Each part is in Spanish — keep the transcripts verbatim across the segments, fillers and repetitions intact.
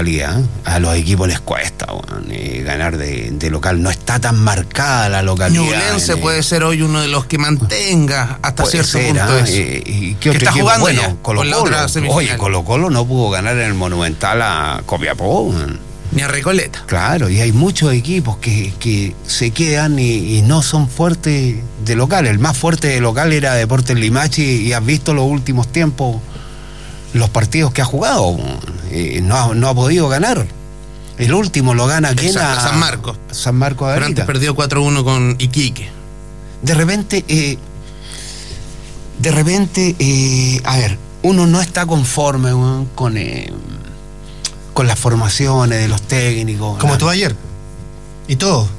localidad. A los equipos les cuesta, bueno, eh, ganar de, de local. No está tan marcada la localidad. Ñublense en, puede ser hoy uno de los que mantenga hasta cierto ser, punto ¿eh? eso. Eh, ¿Y qué que otro está equipo? jugando Bueno, ya, Colo con la Colo. otra semifinal. Oye, Colo Colo no pudo ganar en el Monumental a Copiapó, bueno. Ni a Recoleta. Claro, y hay muchos equipos que, que se quedan y, y no son fuertes de local. El más fuerte de local era Deportes Limache, y has visto los últimos tiempos los partidos que ha jugado. Eh, no, ha, no ha podido ganar. El último lo gana ¿quién? Exacto, A San Marcos. San Marcos de Pero antes perdió cuatro uno con Iquique. De repente, eh, de repente, eh, a ver, uno no está conforme, bueno, con... Eh, con las formaciones de los técnicos. Como ¿no? tú ayer. Y todo.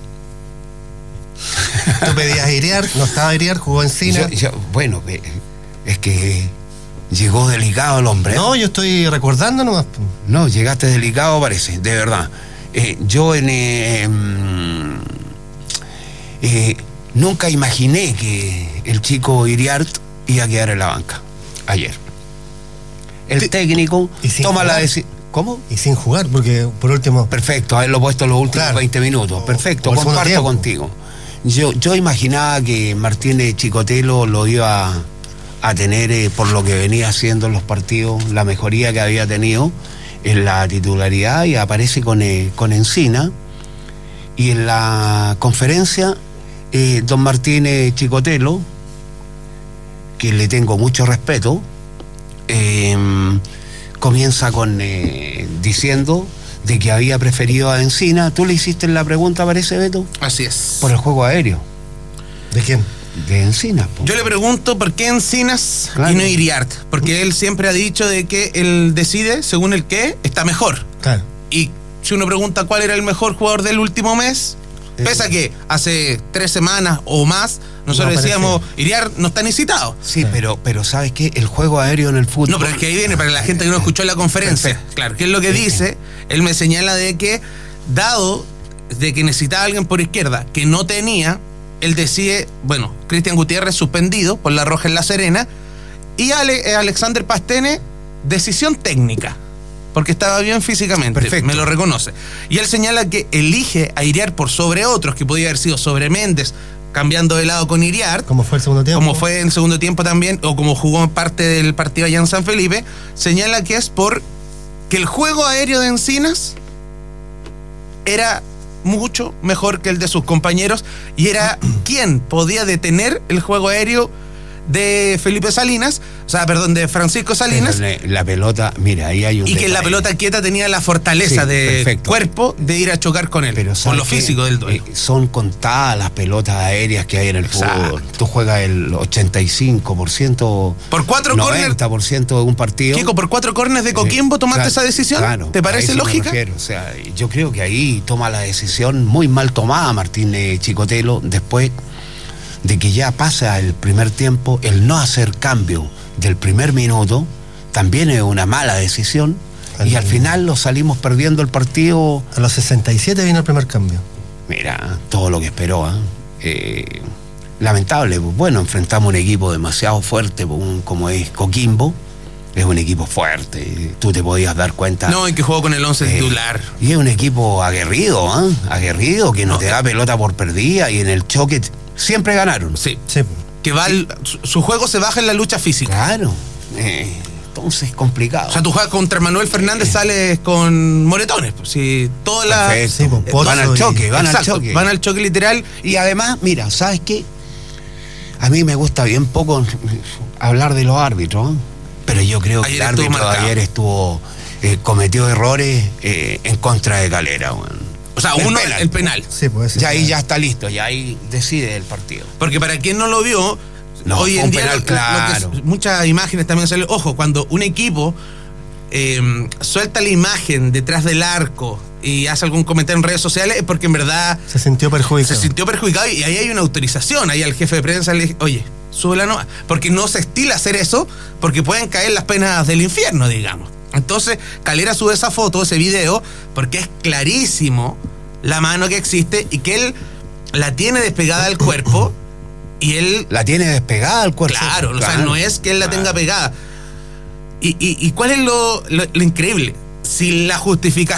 Tú pedías airear, no estaba airear, jugó Encina. Yo, yo, bueno, es que llegó delicado el hombre. No, yo estoy recordando nomás. No, llegaste delicado parece, de verdad. Eh, yo en, eh, eh, nunca imaginé que el chico Iriart iba a quedar en la banca ayer. El Te, técnico toma jugar. la decisión. ¿Cómo? Y sin jugar, porque por último... Perfecto, haberlo puesto los últimos claro. veinte minutos. Perfecto, o, o comparto contigo. Yo, yo imaginaba que Martínez Chicotelo lo iba a tener, eh, por lo que venía haciendo en los partidos, la mejoría que había tenido en la titularidad, y aparece con, eh, con Encina. Y en la conferencia, eh, don Martínez Chicotelo, que le tengo mucho respeto, eh, comienza con eh, diciendo de que había preferido a Encina. Tú le hiciste la pregunta, parece, Beto. Así es. Por el juego aéreo. ¿De quién? De Encinas. Po. Yo le pregunto por qué Encinas claro. y no Iriart, porque él siempre ha dicho de que él decide según el que está mejor. Claro. Y si uno pregunta cuál era el mejor jugador del último mes, eh. pese a que hace tres semanas o más nosotros no decíamos, Iriart no está ni citado. Sí, claro. pero, pero ¿sabes qué? El juego aéreo en el fútbol... No, pero es que ahí viene para la gente que no escuchó la conferencia. Perfecto. Claro, ¿qué es lo que dice? Él me señala de que, dado de que necesitaba a alguien por izquierda que no tenía, él decide, bueno, Cristian Gutiérrez suspendido por la roja en La Serena, y Ale, Alexander Pastene, decisión técnica, porque estaba bien físicamente. Perfecto. Me lo reconoce. Y él señala que elige a Iriart por sobre otros, que podía haber sido sobre Méndez, cambiando de lado con Iriart. Como fue el segundo tiempo. Como fue en el segundo tiempo también, o como jugó en parte del partido allá en San Felipe, señala que es por que el juego aéreo de Encinas era mucho mejor que el de sus compañeros, y era quien podía detener el juego aéreo de Felipe Salinas, o sea, perdón, de Francisco Salinas. La, la pelota, mira, ahí hay un Y que detalle. La pelota quieta tenía la fortaleza sí, de perfecto. Cuerpo de ir a chocar con él, pero por lo físico del duelo. Eh, son contadas las pelotas aéreas que hay en el exacto. Fútbol. Tú juegas el ochenta y cinco por ciento, por cuatro noventa por ciento de un partido. Kiko, por cuatro córneres de Coquimbo tomaste claro, esa decisión. Claro, ¿te parece lógica? O sea, yo creo que ahí toma la decisión muy mal tomada Martínez Chicotelo, después de que ya pasa el primer tiempo. El no hacer cambio del primer minuto también es una mala decisión, al y al final lo salimos perdiendo el partido. A los sesenta y siete vino el primer cambio. Mira, todo lo que esperó, ¿eh? Eh, lamentable. Pues bueno, enfrentamos un equipo demasiado fuerte como es Coquimbo. Es un equipo fuerte, tú te podías dar cuenta. No, y que jugó con el once eh, titular. Y es un equipo aguerrido, ¿eh? Aguerrido, que no, no te da pelota por perdida, y en el choque siempre ganaron. Sí, sí. Que va el, su, su juego se baja en la lucha física. Claro. Eh, entonces, complicado. O sea, tú juegas contra Manuel Fernández, eh. sales con moretones. Pues, si toda la... Sí, pues, van al choque, van exacto, al choque. Van al choque literal. Y además, mira, ¿sabes qué? A mí me gusta bien poco hablar de los árbitros, ¿eh? Pero yo creo que ayer el árbitro de ayer estuvo, eh, cometió errores eh, en contra de Calera, bueno. O sea, el uno, penal. el penal. Sí, puede ser. Ya ahí ya está listo, ya ahí decide el partido. Porque para quien no lo vio, no, hoy en día penal, lo, claro. lo que es, muchas imágenes también salen. Ojo, cuando un equipo eh, suelta la imagen detrás del arco y hace algún comentario en redes sociales, es porque en verdad se sintió perjudicado. Se sintió perjudicado, y ahí hay una autorización. Ahí al jefe de prensa le dije, oye, súbela no, porque no se estila hacer eso, porque pueden caer las penas del infierno, digamos. Entonces, Calera sube esa foto, ese video, porque es clarísimo la mano que existe y que él la tiene despegada del cuerpo, y él... La tiene despegada del cuerpo. Claro, claro, o sea, no es que él la claro. tenga pegada. Y, y, y ¿cuál es lo, lo, lo increíble? Si la justificación